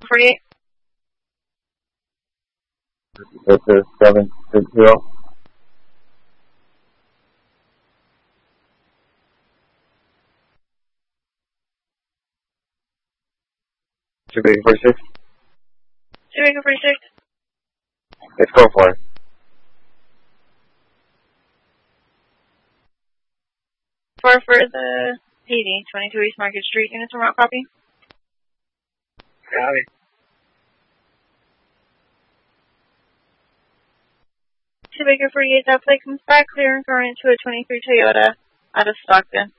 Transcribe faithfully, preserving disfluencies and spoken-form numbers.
forty-eight. This is seven six zero. Two Baker forty-six. Two Baker forty-six. Let's go for it. Four for the P D, twenty-two East Market Street, units from route copy. Got it. Two Baker forty-eight, that plate comes back, clear and current to a twenty-three Toyota out of Stockton.